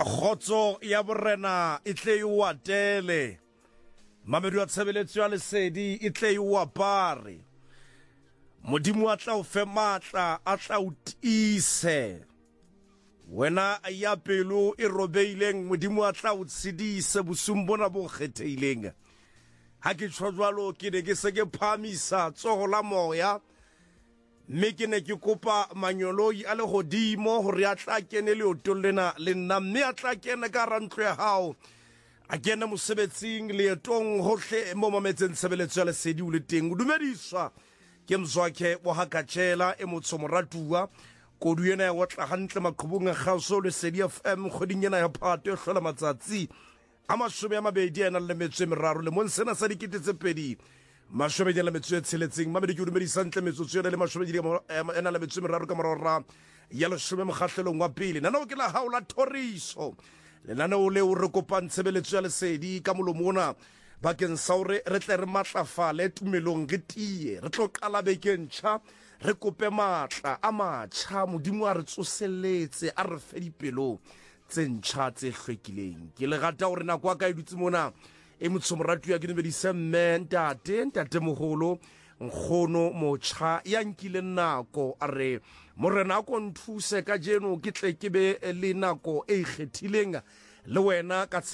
Khotso ya borena e tle e watele. Mamedi wa tshebeletso ya lesedi e tle e wapare. Modimo a tla o fe matla, a tla o tiise. Wena ya pelo e robeileng, modimo a tla o tshedise bosung bona bo kgetheileng. Ha ke tshwa jwalo ke ne ke se ke phamisa tsoho la moya, mme ke ne ke kopa manyoloi a lehodimo hore a tla kene leotong lena le nna, mme a tla kene ka hara ntlo ya hao, a kene mosebetsing leetong hohle mo mametseng tshebeletso ya lesedi o le teng. O dumediswa ke Mzwakhe Bohakatjela e motsho moratuwa kodu ena ya watla hantle maqhubung a kgaso lesedi FM kgoding ena ya Phato e hlola matsatsi a 2023 le mon sena sa dikete tse pedi mashome le metso e tsheletseng. Mamedi ke dumedisa ntle metsotso ena le mashome ena le metso meraro ka morora ya leshome mokgahlelong wa pele. Nanao ke la hao la thoriso lenaneo leo re kopang tshebeletso ya lesedi ka molomona bakeng sa hore re tle re matlafale tumelong re tie re tlo qala bekeng tjha re kope matla a matjha modimo a re tsoselletse a re fe dipelo tse ntjha tse hlwekileng. Ke le rata hore nako a ka e dutse mona e motsho moratu ya ke dumedisa mme ntate moholo nkgono motjha ya nkile nako a re morena ko nthuse ka jeno ke tle ke be le nako e ikgethileng le wena ka